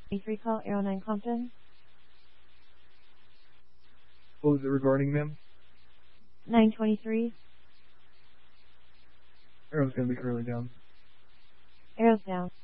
A3 call, Aero 9 Compton. What was it regarding, ma'am? 923. Aero's going to be curling down. Aero's down.